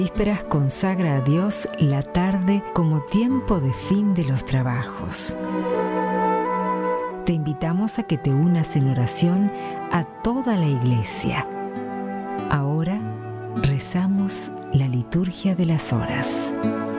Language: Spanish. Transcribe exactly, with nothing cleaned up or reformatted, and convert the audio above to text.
Vísperas consagra a Dios la tarde como tiempo de fin de los trabajos. Te invitamos a que te unas en oración a toda la Iglesia. Ahora rezamos la liturgia de las horas.